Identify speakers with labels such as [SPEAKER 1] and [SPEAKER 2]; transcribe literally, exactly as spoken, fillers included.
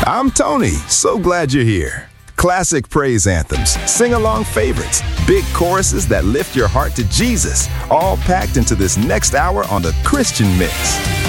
[SPEAKER 1] I'm Tony. So glad you're here. Classic praise anthems, sing-along favorites, big choruses that lift your heart to Jesus, all packed into this next hour on the Christian Mix.